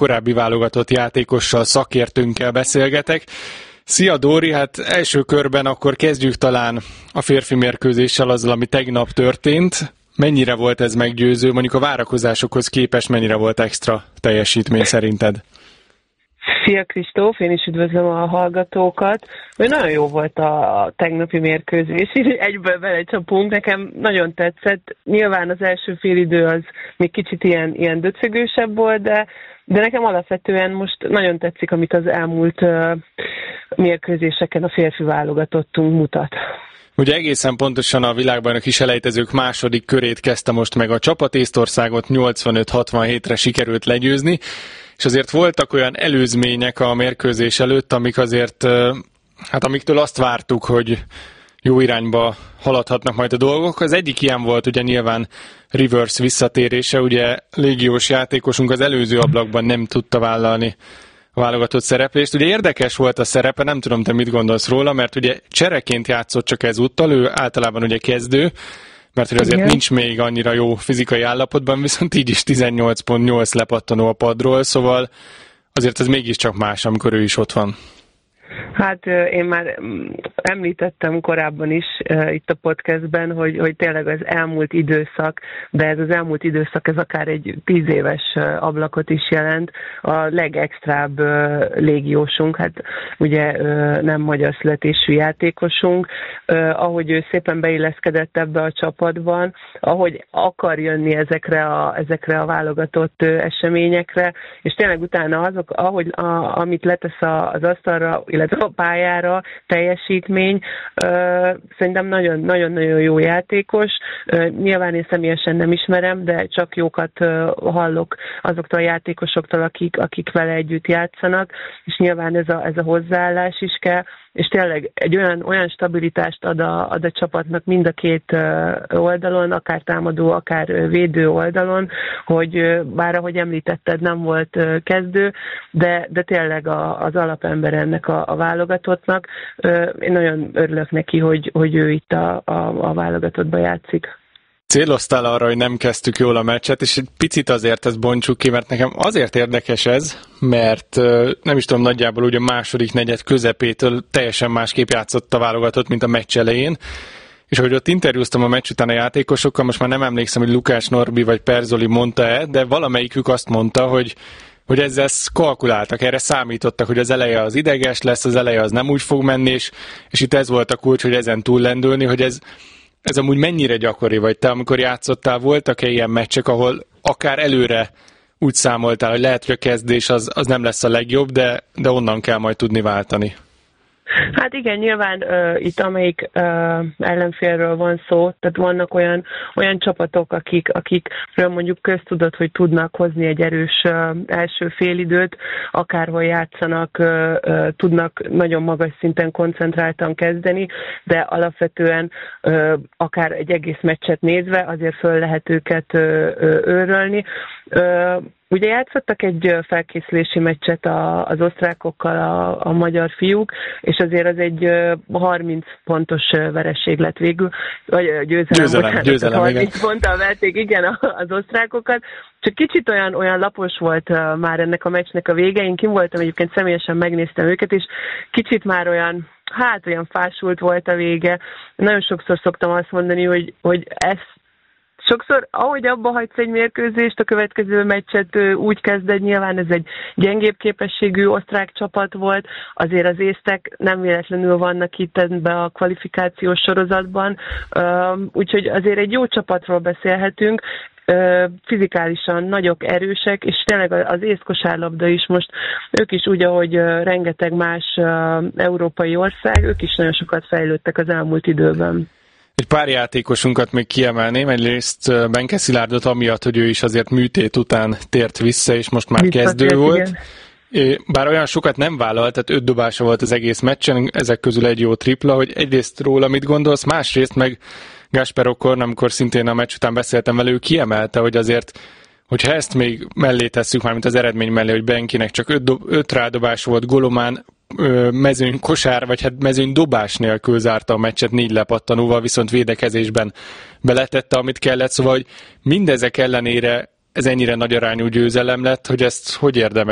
korábbi válogatott játékossal, szakértőnkkel beszélgetek. Szia Dóri, hát első körben akkor kezdjük talán a férfi mérkőzéssel, azzal, ami tegnap történt. Mennyire volt ez meggyőző, mondjuk a várakozásokhoz képest mennyire volt extra teljesítmény szerinted? Szia Kristóf, én is üdvözlöm a hallgatókat. Nagyon jó volt a tegnapi mérkőzés, egyből belecsapunk, nekem nagyon tetszett. Nyilván az első félidő az még kicsit ilyen döcögősebb volt, de nekem alapvetően most nagyon tetszik, amit az elmúlt mérkőzéseken a férfi válogatottunk mutat. Ugye egészen pontosan a világbajnoki selejtezők második körét kezdte most meg a csapat, Észtországot 85-67-re sikerült legyőzni, és azért voltak olyan előzmények a mérkőzés előtt, amik azért, amiktől azt vártuk, hogy jó irányba haladhatnak majd a dolgok. Az egyik ilyen volt ugye nyilván Rivers visszatérése, ugye légiós játékosunk az előző ablakban nem tudta vállalni a válogatott szereplést. Ugye érdekes volt a szerepe, nem tudom, te mit gondolsz róla, mert ugye csereként játszott csak ezúttal, ő általában ugye kezdő, mert hogy azért nincs még annyira jó fizikai állapotban, viszont így is 18.8 lepattanó a padról, szóval azért ez mégiscsak más, amikor ő is ott van. Hát én már említettem korábban is itt a podcastben, hogy tényleg az elmúlt időszak, de ez az elmúlt időszak ez akár egy 10 éves ablakot is jelent. A legextrább légiósunk, hát ugye nem magyar születésű játékosunk, ahogy ő szépen beilleszkedett ebbe a csapatban, ahogy akar jönni ezekre a válogatott eseményekre, és tényleg utána azok, amit letesz az asztalra, illetve a pályára, teljesítmény, szerintem nagyon-nagyon jó játékos. Nyilván én személyesen nem ismerem, de csak jókat hallok azoktól a játékosoktól, akik vele együtt játszanak, és nyilván ez a hozzáállás is kell, és tényleg egy olyan stabilitást ad a csapatnak mind a két oldalon, akár támadó, akár védő oldalon, hogy bár ahogy említetted, nem volt kezdő, de tényleg az alapember ennek a válogatottnak. Én nagyon örülök neki, hogy ő itt a válogatottban játszik. Céloztál arra, hogy nem kezdtük jól a meccset, és egy picit azért ezt bontsuk ki, mert nekem azért érdekes ez, mert nem is tudom, nagyjából ugye a második negyed közepétől teljesen másképp játszott a válogatott, mint a meccs elején, és ahogy ott interjúztam a meccs után a játékosokkal, most már nem emlékszem, hogy Lukács Norbi vagy Perzoli mondta-e, de valamelyikük azt mondta, hogy ezzel kalkuláltak, erre számítottak, hogy az eleje az ideges lesz, az eleje az nem úgy fog menni, és itt ez volt a kulcs, hogy ezen túllendülni, hogy ez amúgy mennyire gyakori, vagy te amikor játszottál, voltak-e ilyen meccsek, ahol akár előre úgy számoltál, hogy lehet, hogy a kezdés az nem lesz a legjobb, de onnan kell majd tudni váltani? Hát igen, nyilván itt amelyik ellenfélről van szó, tehát vannak olyan csapatok, akikről mondjuk köztudott, hogy tudnak hozni egy erős első félidőt, akárhol játszanak, tudnak nagyon magas szinten koncentráltan kezdeni, de alapvetően akár egy egész meccset nézve azért föl lehet őket őrölni. Ugye játszottak egy felkészülési meccset az osztrákokkal a magyar fiúk, és azért az egy 30 pontos vereség lett végül, vagy győzelem 30 ponttal verték, igen, az osztrákokat. Csak kicsit olyan lapos volt már ennek a meccsnek a vége. Én kim voltam, egyébként személyesen megnéztem őket, és kicsit már olyan fásult volt a vége. Nagyon sokszor szoktam azt mondani, hogy ezt sokszor, ahogy abba hagysz egy mérkőzést, a következő meccset úgy kezded, nyilván ez egy gyengébb képességű osztrák csapat volt, azért az észtek nem véletlenül vannak itt ebben a kvalifikációs sorozatban, úgyhogy azért egy jó csapatról beszélhetünk, fizikálisan nagyok, erősek, és tényleg az észt kosárlabda is most, ők is úgy, ahogy rengeteg más európai ország, ők is nagyon sokat fejlődtek az elmúlt időben. Egy pár játékosunkat még kiemelném, egyrészt Benke Szilárdot amiatt, hogy ő is azért műtét után tért vissza, és most már kezdő volt. Igen. Bár olyan sokat nem vállalt, tehát 5 dobása volt az egész meccsen, ezek közül egy jó tripla, hogy egyrészt róla mit gondolsz, másrészt meg Gasper Okorn, amikor szintén a meccs után beszéltem vele, ő kiemelte, hogy azért, hogyha ezt még mellé tesszük, mármint az eredmény mellé, hogy Benkinek csak 5 rádobás volt, Golomán mezőny kosár, vagy hát mezőny dobás nélkül zárta a meccset 4 lepattanóval, viszont védekezésben beletette, amit kellett, szóval hogy mindezek ellenére ez ennyire nagy arányú győzelem lett, hogy ezt hogy érdemes